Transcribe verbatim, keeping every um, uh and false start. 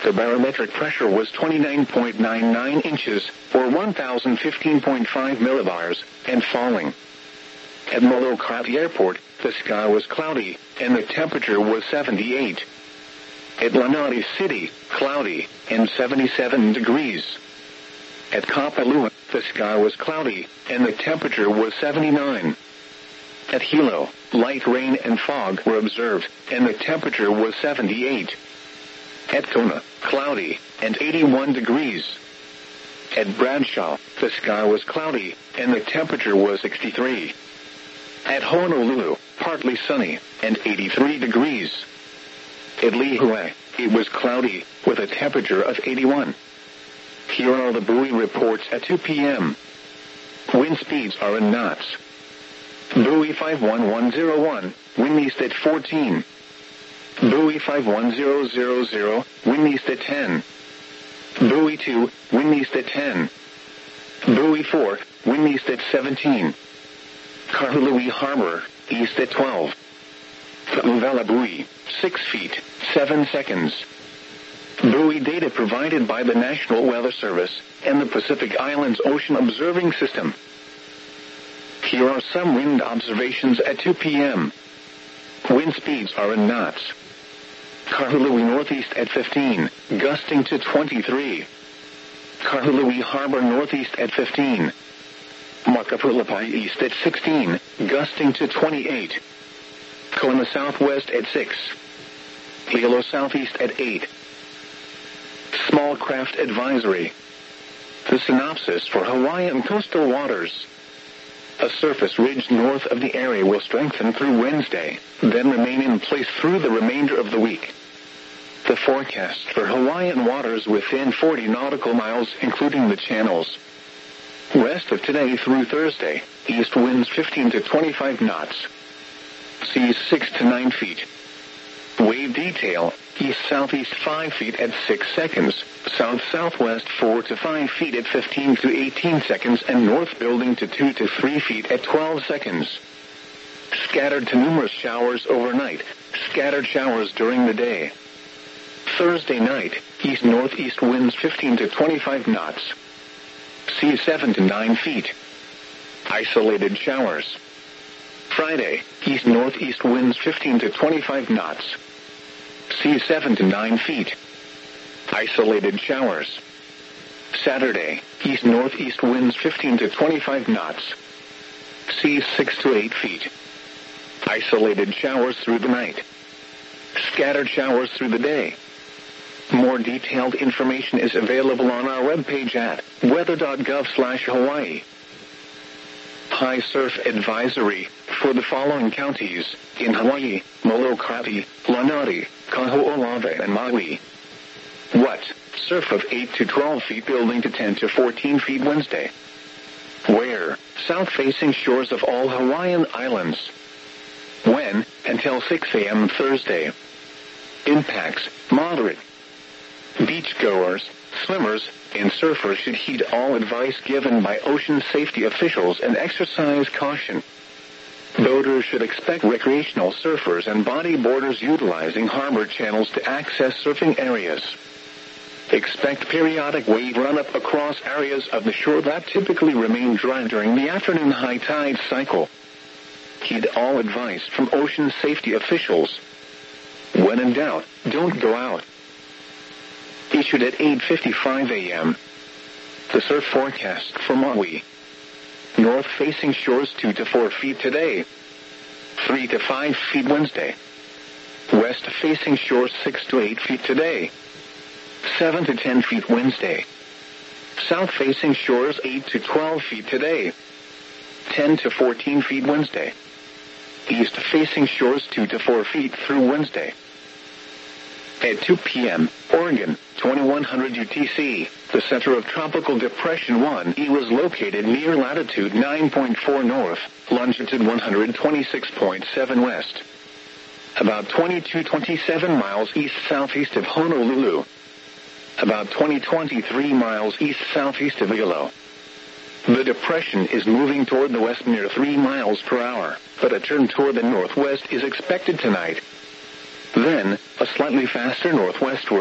The barometric pressure was twenty-nine point nine nine inches, or one thousand fifteen point five millibars, and falling. At Molokai Airport, the sky was cloudy, and the temperature was seventy-eight. At Lanai City, cloudy, and seventy-seven degrees. At Kapalua, the sky was cloudy, and the temperature was seventy-nine. At Hilo, light rain and fog were observed, and the temperature was seventy-eight. At Kona, cloudy, and eighty-one degrees. At Bradshaw, the sky was cloudy, and the temperature was sixty-three. At Honolulu, partly sunny, and eighty-three degrees. At Lihue, it was cloudy, with a temperature of eighty-one. Here are the buoy reports at two p m Wind speeds are in knots. Buoy five one one zero one, wind east at fourteen. Buoy five one zero zero zero, wind east at ten. Buoy two, wind east at ten. Buoy four, wind east at seventeen. Kahului Harbor, east at twelve. Kauvela buoy, six feet, seven seconds. Buoy data provided by the National Weather Service and the Pacific Islands Ocean Observing System. Here are some wind observations at two p m Wind speeds are in knots. Kahului northeast at fifteen, gusting to twenty-three. Kahului Harbor northeast at fifteen. Makapulapai east at sixteen, gusting to twenty-eight. Kona southwest at six. Hilo southeast at eight. Small craft advisory. The synopsis for Hawaiian coastal waters. A surface ridge north of the area will strengthen through Wednesday, then remain in place through the remainder of the week. The forecast for Hawaiian waters within forty nautical miles, including the channels. Rest of today through Thursday, east winds fifteen to twenty-five knots. Seas six to nine feet. Wave detail, east-southeast five feet at six seconds, south-southwest four to five feet at fifteen to eighteen seconds, and north building to two to three feet at twelve seconds. Scattered to numerous showers overnight, scattered showers during the day. Thursday night, east-northeast winds fifteen to twenty-five knots. Seas seven to nine feet. Isolated showers. Friday, east-northeast winds fifteen to twenty-five knots. Seas seven to nine feet. Isolated showers. Saturday, east-northeast winds fifteen to twenty-five knots. Seas six to eight feet. Isolated showers through the night. Scattered showers through the day. More detailed information is available on our webpage at weather dot gov slash Hawaii. High surf advisory for the following counties in Hawaii: Molokai, Lanai, Kaho'olawe, and Maui. What? Surf of eight to twelve feet, building to ten to fourteen feet Wednesday. Where? South-facing shores of all Hawaiian islands. When? Until six a m Thursday. Impacts: moderate. Beachgoers, swimmers, and surfers should heed all advice given by ocean safety officials and exercise caution. Boaters should expect recreational surfers and bodyboarders utilizing harbor channels to access surfing areas. Expect periodic wave run-up across areas of the shore that typically remain dry during the afternoon high tide cycle. Heed all advice from ocean safety officials. When in doubt, don't go out. Issued at eight fifty-five a m The surf forecast for Maui. North-facing shores two to four feet today. three to five feet Wednesday. West-facing shores six to eight feet today. seven to ten feet Wednesday. South-facing shores eight to twelve feet today. ten to fourteen feet Wednesday. East-facing shores two to four feet through Wednesday. At two p m, Oregon, twenty-one hundred U T C, the center of Tropical Depression one E was located near latitude nine point four north, longitude one hundred twenty-six point seven west. About twenty-two twenty-seven miles east-southeast of Honolulu. About twenty twenty-three miles east-southeast of Hilo. The depression is moving toward the west near three miles per hour, but a turn toward the northwest is expected tonight. Then, a slightly faster northwestward